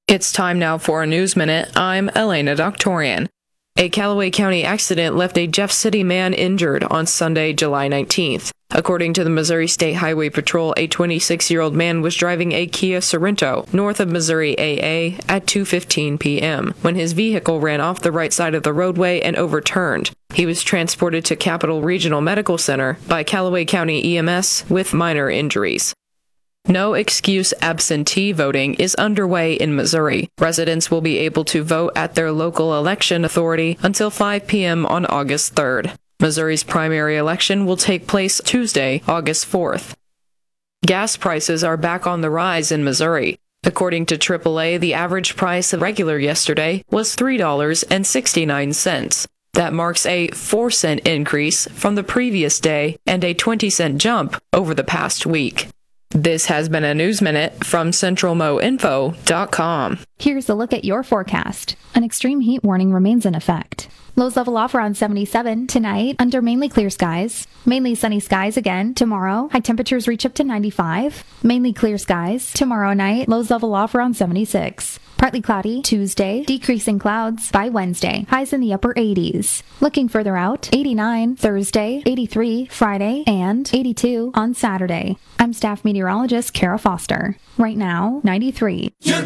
It's time now for a News Minute. I'm Elena Doctorian. A Callaway County accident left a Jeff City man injured on Sunday, July 19th. According to the Missouri State Highway Patrol, a 26-year-old man was driving a Kia Sorento north of Missouri AA at 2:15 p.m. when his vehicle ran off the right side of the roadway and overturned. He was transported to Capital Regional Medical Center by Callaway County EMS with minor injuries. No excuse absentee voting is underway in Missouri. Residents will be able to vote at their local election authority until 5 p.m. on August 3rd. Missouri's primary election will take place Tuesday, August 4th. Gas prices are back on the rise in Missouri. According to AAA, the average price of regular yesterday was $3.69. That marks a 4-cent increase from the previous day and a 20-cent jump over the past week. This has been a News Minute from CentralMoInfo.com. Here's a look at your forecast. An extreme heat warning remains in effect. Lows level off around 77 tonight under mainly clear skies. Mainly sunny skies again tomorrow. High temperatures reach up to 95. Mainly clear skies tomorrow night. Lows level off around 76. Partly cloudy Tuesday, decreasing clouds by Wednesday. Highs in the upper 80s. Looking further out, 89 Thursday, 83 Friday, and 82 on Saturday. I'm staff meteorologist Kara Foster. Right now, 93.